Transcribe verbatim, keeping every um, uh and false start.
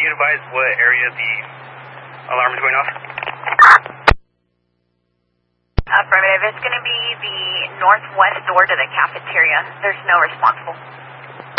you advise what area the alarm is going off? Affirmative. It's going to be the northwest door to the cafeteria. There's no responsible.